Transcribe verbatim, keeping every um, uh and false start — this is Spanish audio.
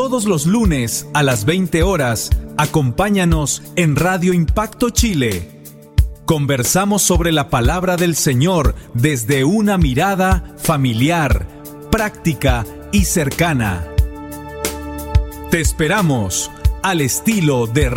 Todos los lunes a las veinte horas, acompáñanos en Radio Impacto Chile. Conversamos sobre la palabra del Señor desde una mirada familiar, práctica y cercana. Te esperamos al estilo de